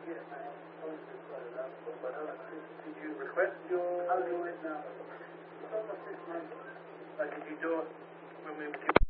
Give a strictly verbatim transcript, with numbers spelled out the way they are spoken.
Yeah, I am supposed to put it up, but whatever. Did did you request your... I'll do it now. It's almost six months. Uh, did you do it when we...